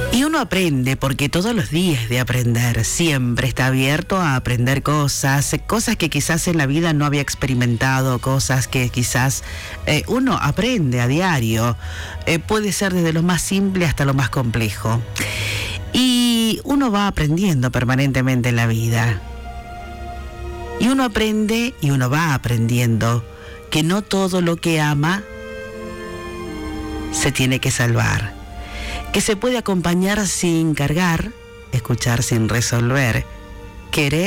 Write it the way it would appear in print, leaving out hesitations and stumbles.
Y uno aprende porque todos los días es de aprender, siempre está abierto a aprender cosas que quizás en la vida no había experimentado, cosas que quizás uno aprende a diario, puede ser desde lo más simple hasta lo más complejo. Y uno va aprendiendo permanentemente en la vida. Y uno aprende y uno va aprendiendo que no todo lo que ama se tiene que salvar. Que se puede acompañar sin cargar, escuchar sin resolver, querer